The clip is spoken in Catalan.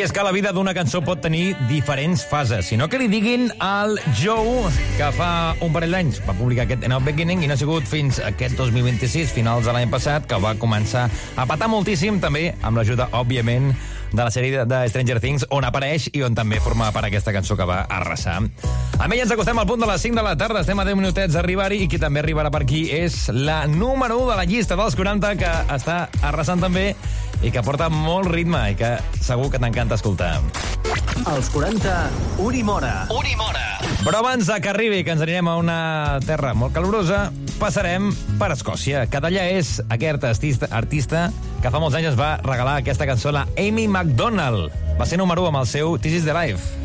I és que la vida d'una cançó pot tenir diferents fases. Si no, que li diguin al Joe, que fa un parell d'anys va publicar aquest In Our Beginning i no ha sigut fins aquest 2026, finals de l'any passat, que va començar a patar moltíssim, també amb l'ajuda, òbviament, de la sèrie de Stranger Things, on apareix i on també forma part aquesta cançó que va arrasar. Amb ell ens acostem al punt de les 5 de la tarda, estem a 10 minutets d'arribar-hi, i qui també arribarà per aquí és la número 1 de la llista dels 40, que està arrasant també i que porta molt ritme i que segur que t'encanta escoltar. Els 40, Unimora. Però abans que arribi, que ens anirem a una terra molt calorosa, passarem per Escòcia, que d'allà és aquest artista que fa molts anys ens va regalar aquesta cançó, la Amy Macdonald. Va ser número 1 amb el seu This Is The Life.